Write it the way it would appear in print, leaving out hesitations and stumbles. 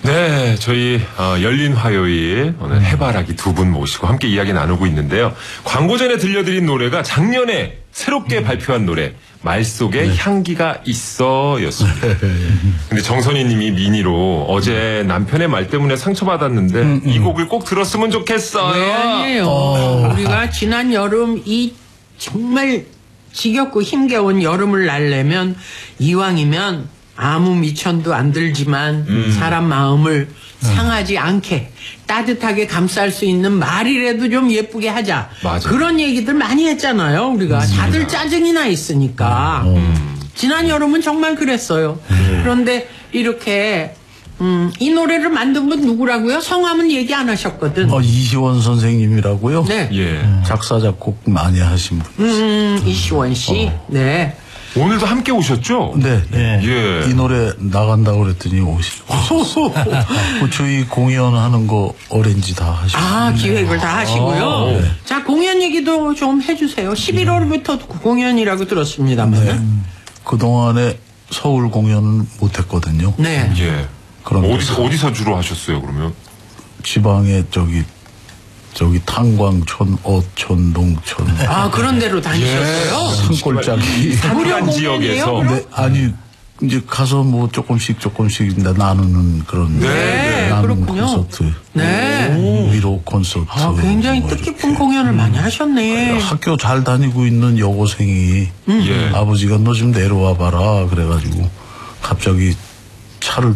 네, 저희 열린 화요일 오늘 해바라기 두 분 모시고 함께 이야기 나누고 있는데요. 광고 전에 들려드린 노래가 작년에 새롭게 발표한 노래 말 속에 향기가 있어였습니다. 근데 정선희 님이 미니로 어제 남편의 말 때문에 상처받았는데 이 곡을 꼭 들었으면 좋겠어요. 왜 아니에요. 우리가 지난 여름 이 정말 지겹고 힘겨운 여름을 날려면 이왕이면 아무 미천도 안 들지만 사람 마음을 상하지 않게 따뜻하게 감쌀 수 있는 말이라도 좀 예쁘게 하자. 맞아. 그런 얘기들 많이 했잖아요. 우리가 다들 짜증이 나 있으니까. 지난 여름은 정말 그랬어요. 그런데 이렇게 이 노래를 만든 분 누구라고요? 성함은 얘기 안 하셨거든. 이시원 선생님이라고요? 네. 예. 작사 작곡 많이 하신 분. 이시원 씨. 네. 오늘도 함께 오셨죠? 네. 예. 이 노래 나간다고 그랬더니 오셨어요. 저희 공연하는 거 어렌지 다 하시고. 기획을 다 하시고요. 네. 자, 공연 얘기도 좀 해주세요. 11월부터 공연이라고 들었습니다만. 그동안에 서울 공연은 못했거든요. 네. 예. 그럼 어디서 주로 하셨어요, 그러면? 지방에 저기 탄광촌, 어촌, 농촌. 그런 데로 다니셨어요? 산골짜기. 산간 지역에서. 네, 아니 이제 가서 뭐 조금씩 이제 나누는 그런 나누는 그렇군요. 콘서트, 네. 위로 콘서트. 굉장히 뭐 뜻깊은 공연을 많이 하셨네. 학교 잘 다니고 있는 여고생이 예. 아버지가 너 좀 내려와 봐라 그래가지고 갑자기 차를